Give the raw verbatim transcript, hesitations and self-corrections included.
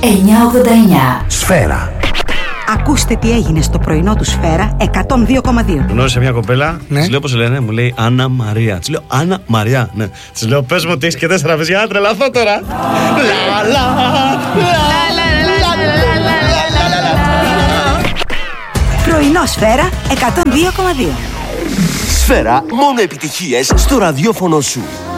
εννιακόσια ογδόντα εννιά. Σφαίρα. Ακούστε τι έγινε στο πρωινό του Σφαίρα εκατόν δύο κόμμα δύο. Γνώρισα μια κοπέλα, Ναι. της λέω πώς λένε, μου λέει Άννα Μαρία. Της λέω Άννα Μαριά, ναι. Της λέω πες μου ότι έχεις και τέσσερα παιδιά, να τρελαθώ τώρα. Λα, λα, Πρωινό Σφαίρα εκατόν δύο κόμμα δύο. Σφαίρα, μόνο επιτυχίες στο ραδιόφωνο σου.